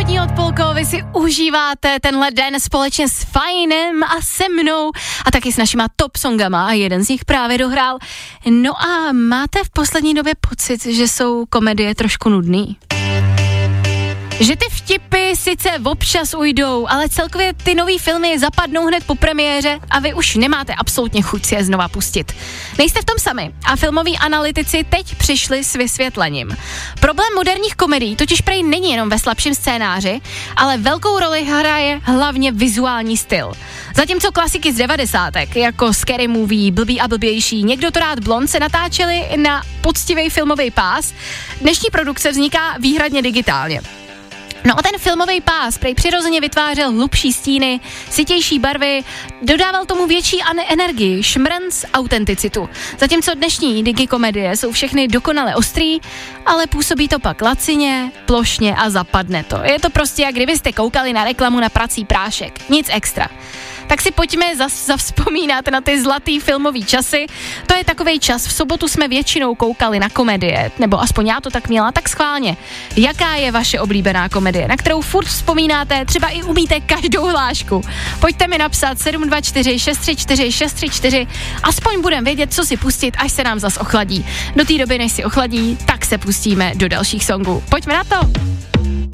Pěkný odpolko, vy si užíváte tenhle den společně s Fajnem a se mnou a taky s našima top songama a jeden z nich právě dohrál. No a máte v poslední době pocit, že jsou komedie trošku nudný? Že ty vtipy sice občas ujdou, ale celkově ty nový filmy zapadnou hned po premiéře a vy už nemáte absolutně chuť si je znova pustit. Nejste v tom sami a filmoví analytici teď přišli s vysvětlením. Problém moderních komedií totiž prej není jenom ve slabším scénáři, ale velkou roli hraje hlavně vizuální styl. Zatímco klasiky z 90. jako Scary Movie, Blbý a blbější, Někdo to rád blond se natáčely na poctivý filmový pás, dnešní produkce vzniká výhradně digitálně. No a ten filmový pás prej přirozeně vytvářel hlubší stíny, sytější barvy, dodával tomu větší energii, šmrnc, autenticitu. Zatímco dnešní digikomedie jsou všechny dokonale ostrý, ale působí to pak lacině, plošně a zapadne to. Je to prostě, jak kdybyste koukali na reklamu na prací prášek. Nic extra. Tak si pojďme zavzpomínat na ty zlatý filmový časy. To je takovej čas, v sobotu jsme většinou koukali na komedie, nebo aspoň já to tak měla, tak schválně. Jaká je vaše oblíbená komedie, na kterou furt vzpomínáte, třeba i umíte každou hlášku? Pojďte mi napsat 724 634 634, aspoň budeme vědět, co si pustit, až se nám zas ochladí. Do té doby, než si ochladí, tak se pustíme do dalších songů. Pojďme na to!